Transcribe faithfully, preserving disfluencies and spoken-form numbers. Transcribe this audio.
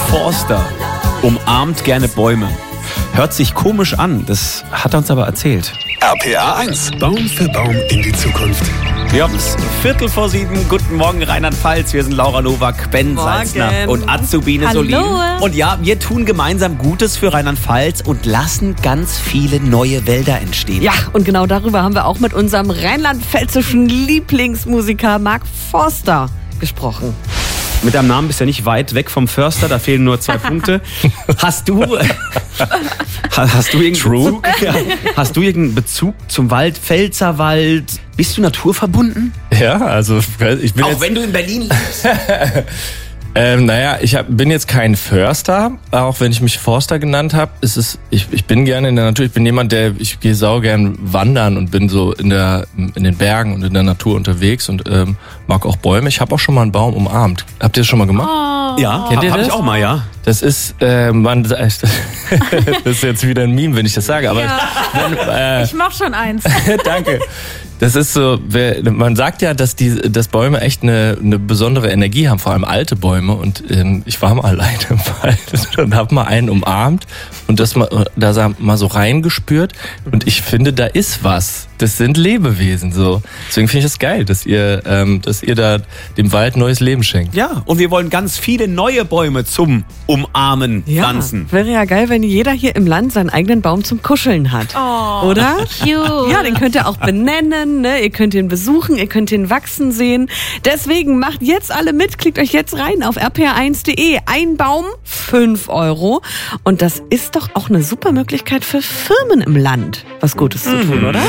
Forster umarmt gerne Bäume. Hört sich komisch an, das hat er uns aber erzählt. R P R eins, Baum für Baum in die Zukunft. Wir haben es Viertel vor sieben. Guten Morgen, Rheinland-Pfalz. Wir sind Laura Nowak, Ben Morgen. Salzner und Azubine Hallo. Solin. Und ja, wir tun gemeinsam Gutes für Rheinland-Pfalz und lassen ganz viele neue Wälder entstehen. Ja, und genau darüber haben wir auch mit unserem rheinland-pfälzischen Lieblingsmusiker Mark Forster gesprochen. Mit deinem Namen bist du ja nicht weit weg vom Förster, da fehlen nur zwei Punkte. Hast du, hast du irgendeinen Bezug, ja, hast du irgendeinen Bezug zum Wald, Pfälzerwald? Bist du naturverbunden? Ja, also ich bin Auch jetzt... wenn du in Berlin lebst. Ähm, naja, ich hab, bin jetzt kein Förster, auch wenn ich mich Forster genannt habe. Ist es, ich, ich bin gerne in der Natur. Ich bin jemand, der ich gehe sau gern wandern und bin so in der in den Bergen und in der Natur unterwegs und ähm, mag auch Bäume. Ich habe auch schon mal einen Baum umarmt. Habt ihr das schon mal gemacht? Oh. Ja, Kennt ihr hab das? ich auch mal, ja. Das ist, äh, man, das ist jetzt wieder ein Meme, wenn ich das sage, aber Ja. wenn, äh, Ich mach schon eins. danke. Das ist so, man sagt ja, dass die, dass Bäume echt eine, eine besondere Energie haben, vor allem alte Bäume. Und ähm, ich war mal alleine im Wald und habe mal einen umarmt und das mal, da mal so reingespürt. Und ich finde, da ist was. Das sind Lebewesen so. Deswegen finde ich es das geil, dass ihr, ähm, dass ihr da dem Wald neues Leben schenkt. Ja, und wir wollen ganz viele neue Bäume zum Umarmen Ja, pflanzen. wäre ja geil, wenn jeder hier im Land seinen eigenen Baum zum Kuscheln hat. Oh, Oder? cute. Ja, den könnt ihr auch benennen, ne? Ihr könnt ihn besuchen, ihr könnt ihn wachsen sehen. Deswegen macht jetzt alle mit, klickt euch jetzt rein auf r p r eins punkt de. Ein Baum, fünf Euro. Und das ist doch auch eine super Möglichkeit für Firmen im Land, was Gutes zu tun, oder?